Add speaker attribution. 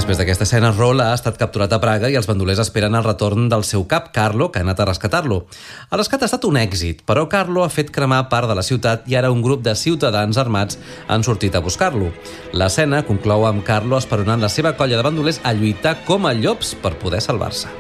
Speaker 1: Després d'aquesta escena, Rolla ha estat capturat a Praga i els bandolers esperen el retorn del seu cap, Carlo, que ha anat a rescatar-lo. El rescat ha estat un èxit, però Carlo ha fet cremar part de la ciutat i ara un grup de ciutadans armats han sortit a buscar-lo. L'escena conclou amb Carlo esperonant la seva colla de bandolers a lluitar com a llops per poder salvar-se.